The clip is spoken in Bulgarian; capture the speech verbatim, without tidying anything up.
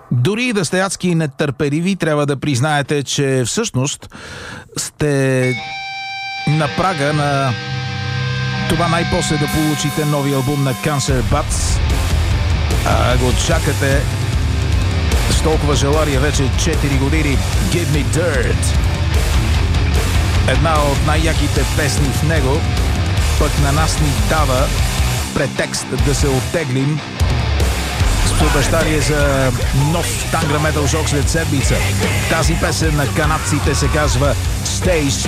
Дори да сте адски нетърпеливи, трябва да признаете, че всъщност сте на прага на това най-после да получите нови албум на Cancer Bats. А го чакате с толкова желание вече четири години. Give Me Dirt. Една от най-яките песни в него, пък на нас ни дава претекст да се оттеглим с обещание за нов тангра метал жок след седмица. Тази песен на канадците се казва Stay